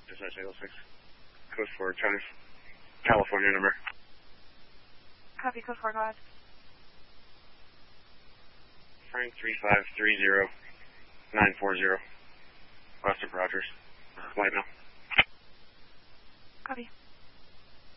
Dispatch 806. Code 4, California number. Copy, code 4, go ahead. Frank 3530940. West of Rogers. White now. Copy.